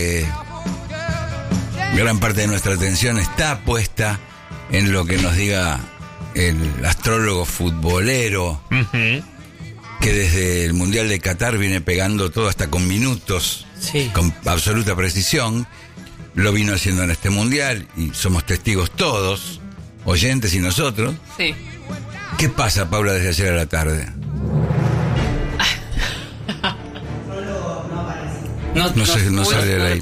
gran parte de nuestra atención está puesta en lo que nos diga el astrólogo futbolero, que desde el Mundial de Qatar viene pegando todo hasta con minutos, con absoluta precisión. Lo vino haciendo en este Mundial y somos testigos todos, oyentes y nosotros. Sí. ¿Qué pasa, Paula, desde ayer a la tarde? No sale al aire.